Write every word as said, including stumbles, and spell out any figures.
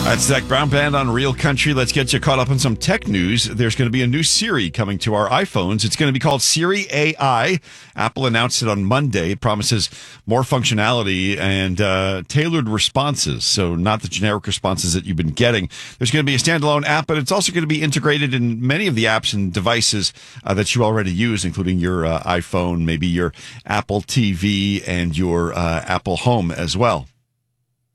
That's Zach Brown Band on Real Country. Let's get you caught up on some tech news. There's going to be a new Siri coming to our iPhones. It's going to be called Siri A I. Apple announced it on Monday. It promises more functionality and uh, tailored responses, so not the generic responses that you've been getting. There's going to be a standalone app, but it's also going to be integrated in many of the apps and devices uh, that you already use, including your uh, iPhone, maybe your Apple T V, and your uh, Apple Home as well.